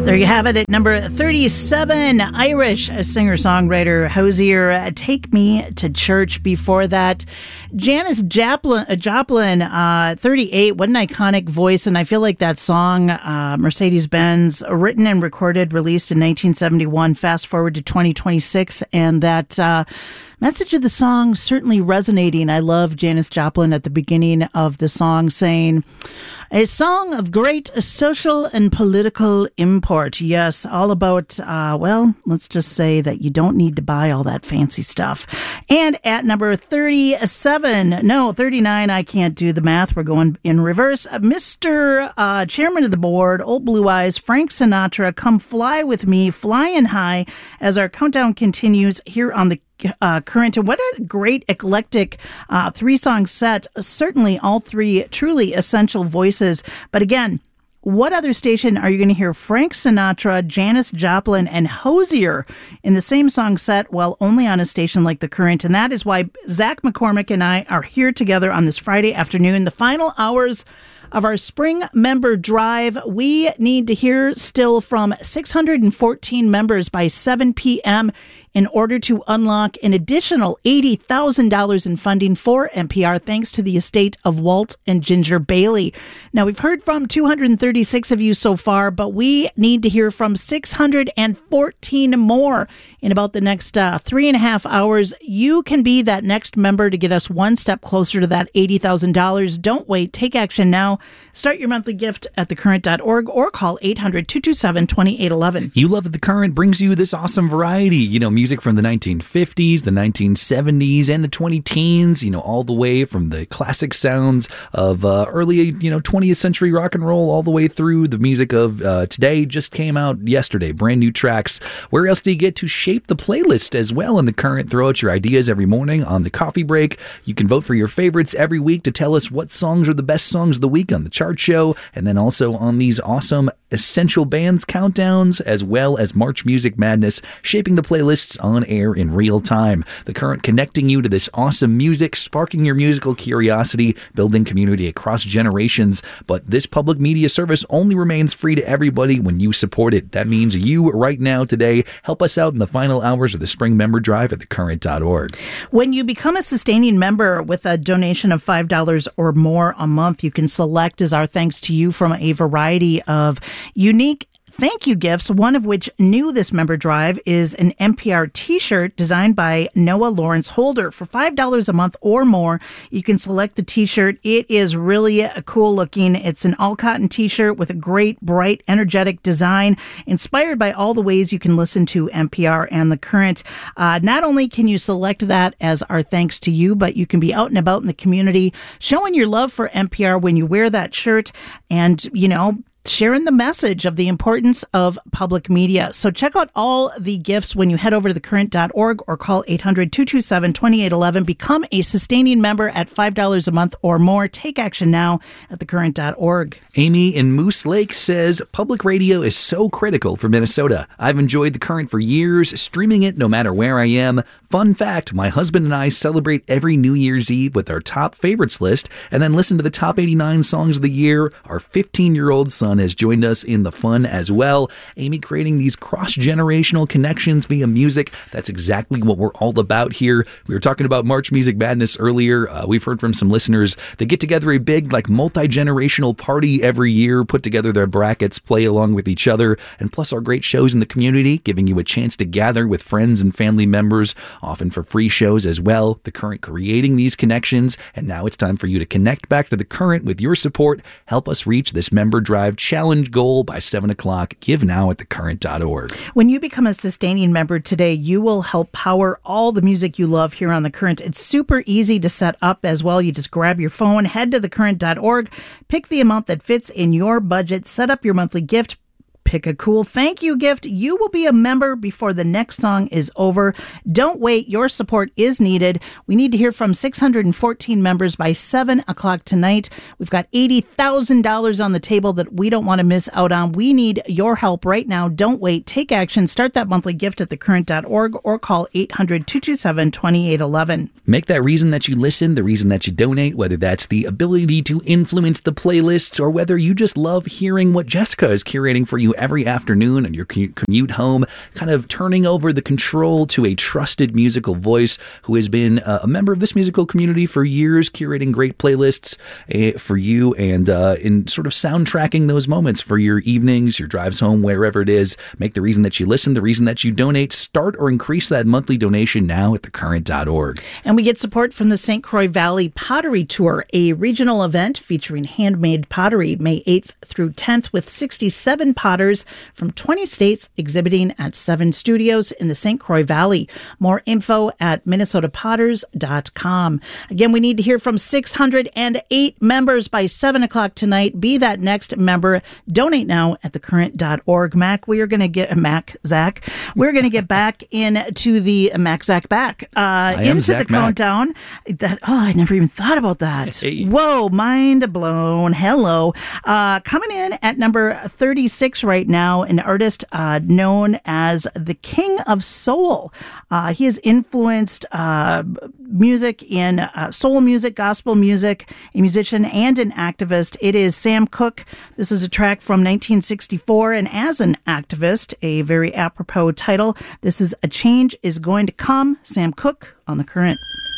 There you have it at number 37, Irish singer-songwriter Hozier, Take Me to Church. Before that, Janis Joplin, 38, what an iconic voice. And I feel like that song, Mercedes-Benz, written and recorded, released in 1971, fast forward to 2026, and that message of the song certainly resonating. I love Janis Joplin at the beginning of the song saying, a song of great social and political import. Yes, all about, let's just say that you don't need to buy all that fancy stuff. And at number 39, I can't do the math. We're going in reverse. Mr. Chairman of the Board, Old Blue Eyes, Frank Sinatra, Come Fly With Me, Flying High, as our countdown continues here on the Current. And what a great eclectic 3-song set. Certainly all three truly essential voices. But again, what other station are you going to hear Frank Sinatra, Janis Joplin, and Hozier in the same song set? Well, only on a station like The Current. And that is why Zach McCormick and I are here together on this Friday afternoon, the final hours of our spring member drive. We need to hear still from 614 members by 7 p.m. in order to unlock an additional $80,000 in funding for NPR, thanks to the estate of Walt and Ginger Bailey. Now, we've heard from 236 of you so far, but we need to hear from 614 more in about the next 3.5 hours. You can be that next member to get us one step closer to that $80,000. Don't wait. Take action now. Start your monthly gift at thecurrent.org or call 800-227-2811. You love that The Current brings you this awesome variety. Music from the 1950s, the 1970s, and the 20-teens, all the way from the classic sounds of early, 20th century rock and roll all the way through the music of today. Just came out yesterday, brand new tracks. Where else do you get to shape the playlist as well in The Current? Throw out your ideas every morning on the coffee break. You can vote for your favorites every week to tell us what songs are the best songs of the week on the chart show, and then also on these awesome essential bands countdowns, as well as March Music Madness, shaping the playlists on air in real time. The Current connecting you to this awesome music, sparking your musical curiosity, building community across generations. But this public media service only remains free to everybody when you support it. That means you right now today help us out in the final hours of the spring member drive at thecurrent.org. When you become a sustaining member with a donation of $5 or more a month, you can select as our thanks to you from a variety of unique thank you gifts, one of which new this member drive is an NPR t-shirt designed by Noah Lawrence Holder. For $5 a month or more, you can select the t-shirt. It is really cool looking. It's an all-cotton t-shirt with a great, bright, energetic design, inspired by all the ways you can listen to NPR and The Current. Not only can you select that as our thanks to you, but you can be out and about in the community showing your love for NPR when you wear that shirt and, sharing the message of the importance of public media. So check out all the gifts when you head over to thecurrent.org or call 800-227-2811. Become a sustaining member at $5 a month or more. Take action now at thecurrent.org. Amy in Moose Lake says, public radio is so critical for Minnesota. I've enjoyed The Current for years, streaming it no matter where I am. Fun fact, my husband and I celebrate every New Year's Eve with our top favorites list and then listen to the top 89 songs of the year. Our 15-year-old son has joined us in the fun as well. Amy creating these cross-generational connections via music. That's exactly what we're all about here. We were talking about March Music Madness earlier. We've heard from some listeners that get together a big, multi-generational party every year, put together their brackets, play along with each other, and plus our great shows in the community, giving you a chance to gather with friends and family members, often for free shows as well. The Current creating these connections, and now it's time for you to connect back to The Current with your support. Help us reach this member drive challenge goal by 7 o'clock. Give now at thecurrent.org. When you become a sustaining member today, you will help power all the music you love here on The Current. It's super easy to set up as well. You just grab your phone, head to thecurrent.org, pick the amount that fits in your budget, set up your monthly gift, pick a cool thank you gift. You will be a member before the next song is over. Don't wait. Your support is needed. We need to hear from 614 members by 7 o'clock tonight. We've got $80,000 on the table that we don't want to miss out on. We need your help right now. Don't wait. Take action. Start that monthly gift at thecurrent.org or call 800-227-2811. Make that reason that you listen, the reason that you donate, whether that's the ability to influence the playlists or whether you just love hearing what Jessica is curating for you every afternoon on your commute home, kind of turning over the control to a trusted musical voice who has been a member of this musical community for years, curating great playlists for you and in sort of soundtracking those moments for your evenings, your drives home, wherever it is. Make the reason that you listen, the reason that you donate. Start or increase that monthly donation now at thecurrent.org. And we get support from the St. Croix Valley Pottery Tour, a regional event featuring handmade pottery May 8th through 10th with 67 potters from 20 states exhibiting at 7 studios in the St. Croix Valley. More info at minnesotapotters.com. Again, we need to hear from 608 members by 7 o'clock tonight. Be that next member. Donate now at thecurrent.org. Mac, we're going to get we're going to get back into the into the countdown. I never even thought about that. Hey. Whoa, mind blown. Hello. Coming in at number 36 right now, an artist known as the King of Soul. He has influenced music in soul music, gospel music, a musician and an activist. It is Sam Cooke. This is a track from 1964, and as an activist, a very apropos title. This is A Change Is Going to Come, Sam Cooke on The Current.